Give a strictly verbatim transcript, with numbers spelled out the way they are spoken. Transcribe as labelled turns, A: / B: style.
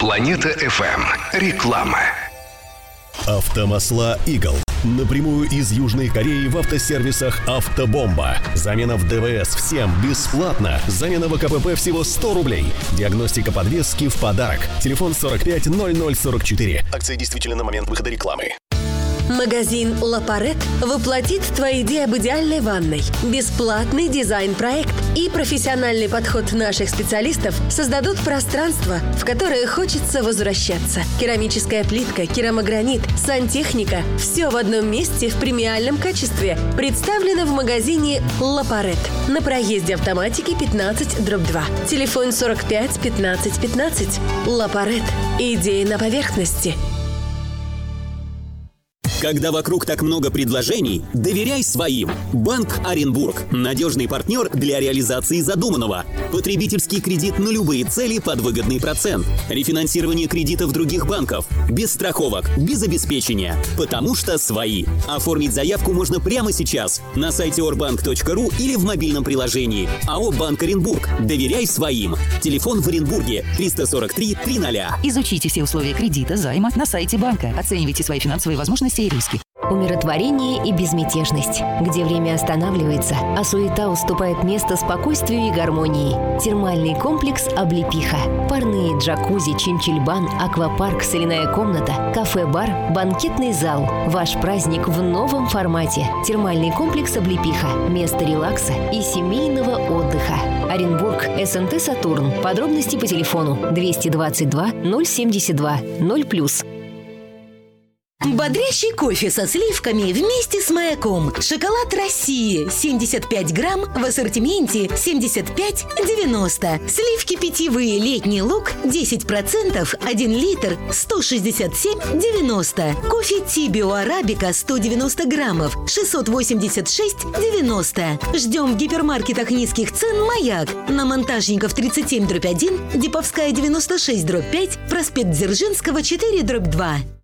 A: Планета эф эм. Реклама.
B: Автомасла «Игл». Напрямую из Южной Кореи в автосервисах «Автобомба». Замена в ДВС всем бесплатно. Замена в АКПП всего сто рублей. Диагностика подвески в подарок. Телефон сорок пять ноль ноль сорок четыре. Акция действительно на момент выхода рекламы.
C: Магазин «Лапарет» воплотит твои идеи об идеальной ванной. Бесплатный дизайн-проект и профессиональный подход наших специалистов создадут пространство, в которое хочется возвращаться. Керамическая плитка, керамогранит, сантехника – все в одном месте в премиальном качестве. Представлено в магазине «Лапарет» на проезде автоматики пятнадцать дробь два. Телефон сорок пять пятнадцать пятнадцать. «Лапарет». Идеи на поверхности.
D: Когда вокруг так много предложений, доверяй своим. Банк Оренбург – надежный партнер для реализации задуманного. Потребительский кредит на любые цели под выгодный процент. Рефинансирование кредитов других банков. Без страховок, без обеспечения. Потому что свои. Оформить заявку можно прямо сейчас на сайте орбанк точка ру или в мобильном приложении. АО «Банк Оренбург». Доверяй своим. Телефон в Оренбурге триста сорок три триста.
E: Изучите все условия кредита, займа на сайте банка. Оценивайте свои финансовые возможности и риски.
F: Умиротворение и безмятежность, где время останавливается, а суета уступает место спокойствию и гармонии. Термальный комплекс «Облепиха». Парные джакузи, чинчильбан, аквапарк, соляная комната, кафе-бар, банкетный зал. Ваш праздник в новом формате. Термальный комплекс «Облепиха». Место релакса и семейного отдыха. Оренбург, СНТ «Сатурн». Подробности по телефону двести двадцать два ноль семьдесят два ноль плюс.
G: Бодрящий кофе со сливками вместе с маяком. Шоколад России семьдесят пять грамм в ассортименте семьдесят пять девяносто. Сливки питьевые летний луг десять процентов один литр сто шестьдесят семь девяносто. Кофе Тибио Арабика сто девяносто граммов шестьсот восемьдесят шесть девяносто. Ждем в гипермаркетах низких цен «Маяк». На Монтажников тридцать семь дробь один, Диповская девяносто шесть дробь пять, проспект Дзержинского четыре дробь два.